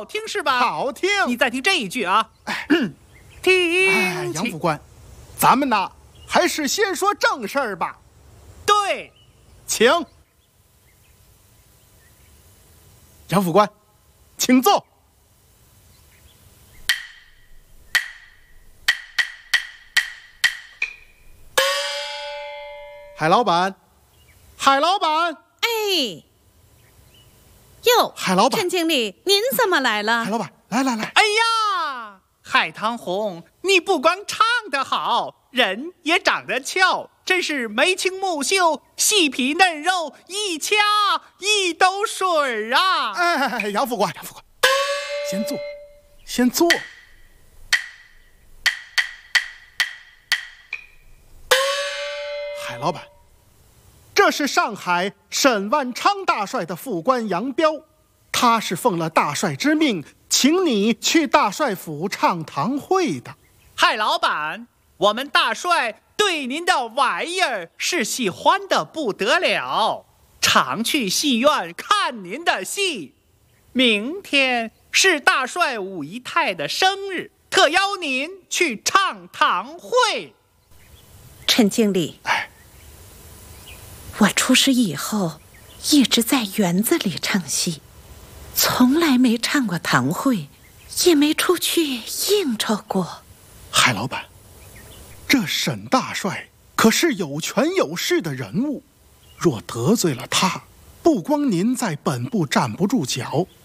好听是吧？ 好听。 你再听这一句啊，听。 杨副官，咱们呢还是先说正事儿吧。 对， 请。杨副官，请坐。海老板，海老板， 哎，哟， 海老板， 陈经理，您怎么来了？ 海老板，来。 哎呀，海棠红，你不光唱得好，人也长得俏，真是眉清目秀，细皮嫩肉，一掐一兜水啊！ 哎，杨副官，先坐。海老板，这是上海沈万昌大帅的副官杨彪，他是奉了大帅之命，请你去大帅府唱堂会的。 海老板，我们大帅对您的玩意儿是喜欢的不得了，常去戏院看您的戏。明天是大帅武姨太的生日，特邀您去唱堂会。 陈经理，我出师以后一直在园子里唱戏，从来没唱过堂会，也没出去应酬过。 海老板，这沈大帅可是有权有势的人物，若得罪了他，不光您在本部站不住脚，